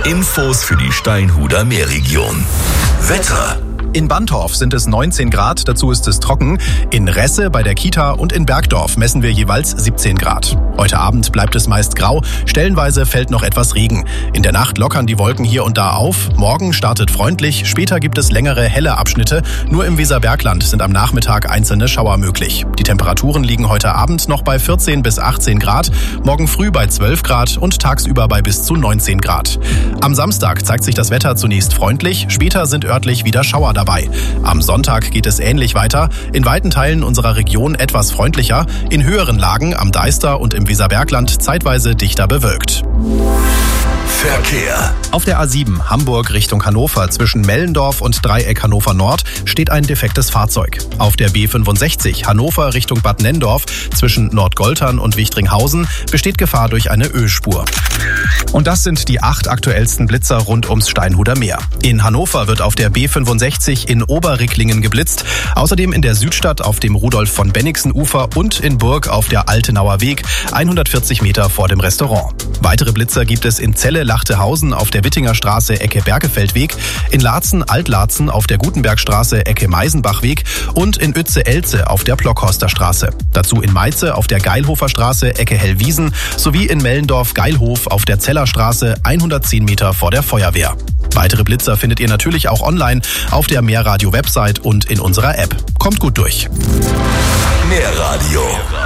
Infos für die Steinhuder Meerregion. Wetter. In Bantorf sind es 19 Grad, dazu ist es trocken. In Resse bei der Kita und in Bergdorf messen wir jeweils 17 Grad. Heute Abend bleibt es meist grau, stellenweise fällt noch etwas Regen. In der Nacht lockern die Wolken hier und da auf. Morgen startet freundlich, später gibt es längere, helle Abschnitte. Nur im Weserbergland sind am Nachmittag einzelne Schauer möglich. Die Temperaturen liegen heute Abend noch bei 14 bis 18 Grad, morgen früh bei 12 Grad und tagsüber bei bis zu 19 Grad. Am Samstag zeigt sich das Wetter zunächst freundlich, später sind örtlich wieder Schauer dabei. Am Sonntag geht es ähnlich weiter, in weiten Teilen unserer Region etwas freundlicher, in höheren Lagen am Deister und im Weserbergland zeitweise dichter bewölkt. Verkehr. Auf der A7 Hamburg Richtung Hannover zwischen Mellendorf und Dreieck Hannover Nord steht ein defektes Fahrzeug. Auf der B65 Hannover Richtung Bad Nenndorf zwischen Nordgoltern und Wichtringhausen besteht Gefahr durch eine Ölspur. Und das sind die 8 aktuellsten Blitzer rund ums Steinhuder Meer. In Hannover wird auf der B65 in Oberricklingen geblitzt, außerdem in der Südstadt auf dem Rudolf-von-Bennigsen-Ufer und in Burg auf der Altenauer Weg, 140 Meter vor dem Restaurant. Weitere Blitzer gibt es in Celle-Lachtehausen auf der Wittinger Straße Ecke Bergefeldweg, in Laatzen-Altlaatzen auf der Gutenbergstraße Ecke Meisenbachweg und in Uetze-Elze auf der Blockhorster Straße. Dazu in Meize auf der Geilhofer Straße Ecke Hellwiesen sowie in Mellendorf-Geilhof auf der Zellerstraße 110 Meter vor der Feuerwehr. Weitere Blitzer findet ihr natürlich auch online auf der Meerradio-Website und in unserer App. Kommt gut durch. Meerradio.